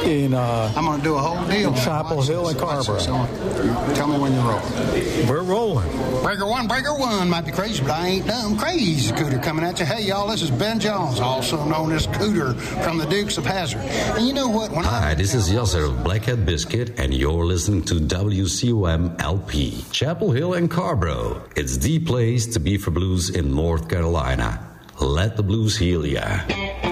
in I'm going to do a whole deal. Chapel Hill and Carborough. Tell me when you're rolling. We're rolling. Breaker one. Might be crazy, but I ain't dumb. Crazy Cooter coming at you. Hey, y'all, this is Ben Jones, also known as Cooter from the Dukes of Hazzard. And you know what? Hi, this is Yasser of Blackhead Biscuit, and you're listening to WCOM LP, Chapel Hill and Carborough. It's the place to be for blues in North Carolina. Let the blues heal ya.